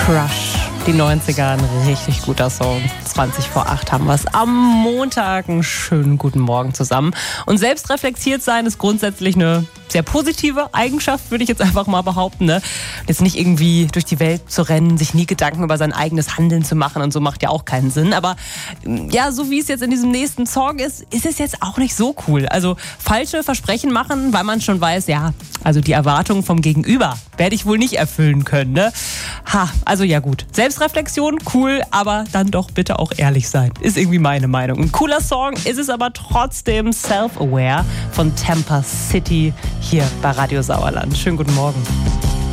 Crush. Die 90er, ein richtig guter Song. 20 vor 8 haben wir es am Montag. Einen schönen guten Morgen zusammen. Und selbstreflektiert sein ist grundsätzlich eine sehr positive Eigenschaft, würde ich jetzt einfach mal behaupten. Ne? Jetzt nicht irgendwie durch die Welt zu rennen, sich nie Gedanken über sein eigenes Handeln zu machen und so macht ja auch keinen Sinn. Aber ja, so wie es jetzt in diesem nächsten Song ist es jetzt auch nicht so cool. Also falsche Versprechen machen, weil man schon weiß, ja, also die Erwartungen vom Gegenüber werde ich wohl nicht erfüllen können. Ne? Also ja gut. Selbstreflexion, cool, aber dann doch bitte auch ehrlich sein. Ist irgendwie meine Meinung. Ein cooler Song ist es aber trotzdem, Self-Aware von Tampa City hier bei Radio Sauerland. Schönen guten Morgen.